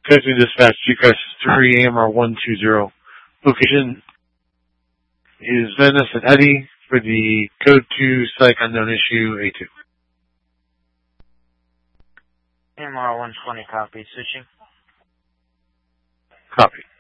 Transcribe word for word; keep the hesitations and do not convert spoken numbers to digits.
Connecting dispatch, G C R S three, A M R one two zero. Location is Venice and Eddy for the code two psych unknown issue A two. A M R one twenty, copy. Switching. Copy.